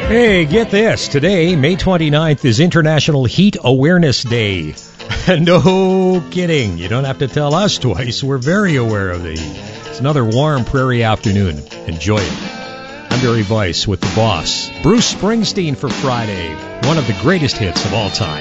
Hey, get this. Today, May 29th, is International Heat Awareness Day. No kidding. You don't have to tell us twice. We're very aware of the heat. It's another warm prairie afternoon. Enjoy it. I'm Barry Weiss with The Boss. Bruce Springsteen for Friday. One of the greatest hits of all time.